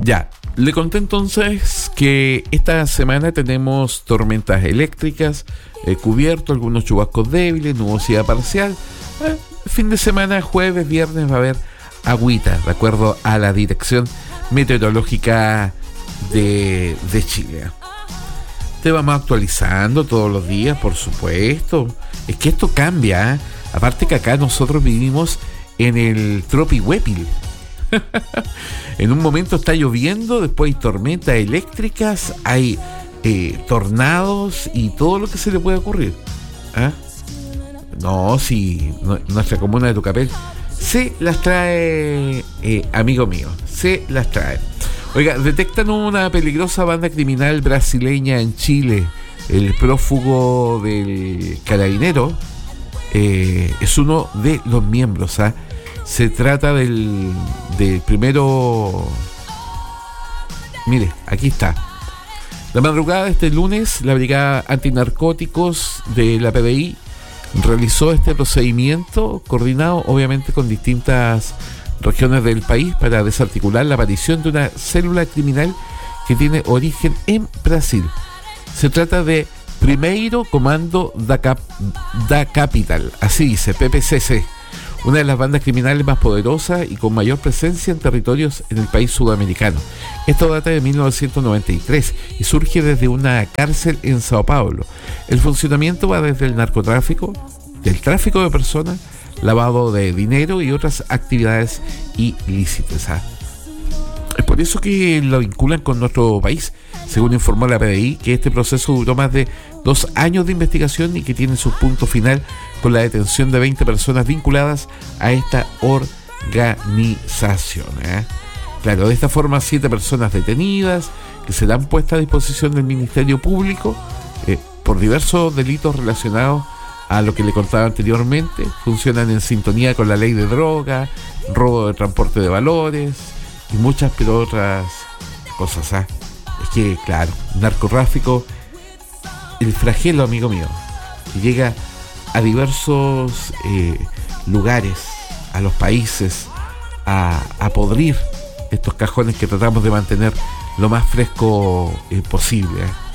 Ya, le conté entonces que esta semana tenemos tormentas eléctricas, cubierto, algunos chubascos débiles, nubosidad parcial. Fin de semana, jueves, viernes va a haber agüita, de acuerdo a la Dirección Meteorológica de Chile. Te vamos actualizando todos los días, por supuesto. Es que esto cambia, ¿eh? Aparte que acá nosotros vivimos en el Tropihuépil. En un momento está lloviendo, después hay tormentas eléctricas, hay tornados y todo lo que se le puede ocurrir. ¿Ah? No, si nuestra comuna de Tucapel se las trae, amigo mío, se las trae. Oiga, detectan una peligrosa banda criminal brasileña en Chile. El prófugo del carabinero es uno de los miembros, ¿ah? Se trata del primero. Mire, aquí está. La madrugada de este lunes, la Brigada Antinarcóticos de la PDI realizó este procedimiento coordinado, obviamente, con distintas regiones del país para desarticular la aparición de una célula criminal que tiene origen en Brasil. Se trata de Primeiro Comando da Capital, así dice, PPCC. Una de las bandas criminales más poderosas y con mayor presencia en territorios en el país sudamericano. Esto data de 1993 y surge desde una cárcel en Sao Paulo. El funcionamiento va desde el narcotráfico, del tráfico de personas, lavado de dinero y otras actividades ilícitas. Es por eso que lo vinculan con nuestro país, según informó la PDI, que este proceso duró más de 2 años de investigación y que tiene su punto final con la detención de 20 personas vinculadas a esta organización. Claro, de esta forma 7 personas detenidas que serán puestas a disposición del Ministerio Público por diversos delitos relacionados a lo que le contaba anteriormente. Funcionan en sintonía con la ley de droga, robo de transporte de valores y muchas pero otras cosas. Es que, claro, narcotráfico, el flagelo, amigo mío, que llega a diversos lugares, a los países, a podrir estos cajones que tratamos de mantener lo más fresco posible.